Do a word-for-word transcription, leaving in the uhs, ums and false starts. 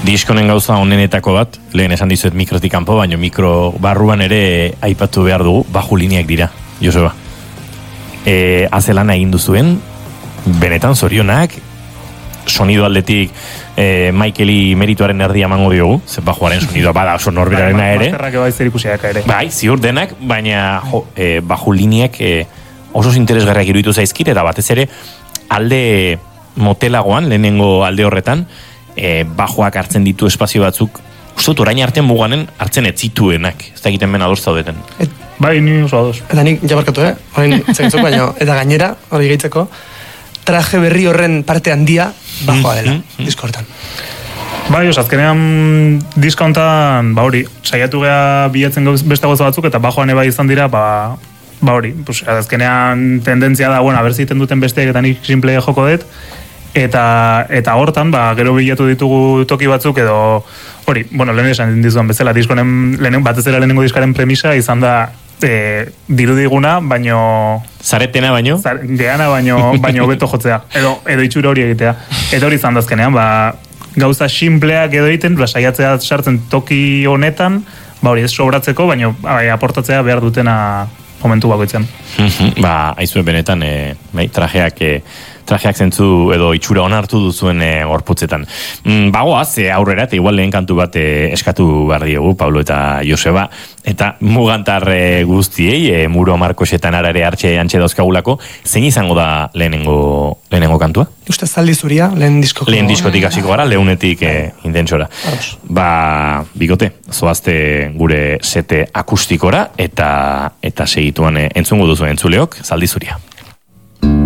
Diskonen gauza onenetako bat, lehen esan dizuet mikrotik kanpo, baina mikro barruan ere aipatu behar dugu, baju lineak dira, Joseba. E, azelana egin duzuen, benetan zorionak, sonido aldetik e, Michaeli merituaren erdia emango diogu, ze bajuaren sonidoa bada oso norberarena ere. ere. Bai, ziur denak, baina jo, e, baju lineak e, oso interesgarriak iruditu zaizkit, eta batez ere alde motelagoan, lehenengo alde horretan, e, bajoak hartzen ditu espazio batzuk, uste dut orain artean muganen hartzen ez zituenak, ez da egiten ben adoz zaudeten. Et, bai, ni oso adoz. Eta nik jabarkatu, eh? Orain zegitzuk, baina, eta gainera, hori gehitzeko, traje berri horren parte handia bajoa dela, disko hortan. Bai, os, azkenean diska hontan, ba hori, saiatu geha bilatzen gauz, beste gauza batzuk, eta bajoan eba izan dira, ba, ba hori, pues, azkenean tendentzia da, bueno, aberziten duten besteek eta nik simple joko dut, eta eta hortan, ba, gero bilatu ditugu toki batzuk edo, hori, bueno, lehen esan dizuan bezala, diskonen, lehen, batez era lehenengo diskaren premisa izan da, e, dirudiguna, baino... Zaretena baino? Zar, geana baino, baino beto jotzea, edo, edo itxura hori egitea. Eta hori izan dazkenean, ba, gauza simpleak edo egiten, ba, saiatzea sartzen toki honetan, ba hori ez sobratzeko, baino bai, aportatzea behar dutena momentu bakoitzen. Ba, aizue benetan, e, bai, trajeak... E, trajeak zentzu edo itxura onartu duzuen e, gorputzetan. Mm, bagoaz, e, aurrera, eta igual lehen kantu bat e, eskatu behar diegu, Pablo eta Joseba, eta mugantar e, guztiei, e, Muro Markosetan arare hartxe antxe dauzkagulako, zein izango da lehenengo, lehenengo kantua? Uste zaldi zuria, lehen diskoko. Lehen diskotik hasiko gara, lehunetik e, intentsora. Ba, bikote, zoazte gure sete akustikora, eta eta segituan e, entzungo duzu entzuleok, zaldi zuria.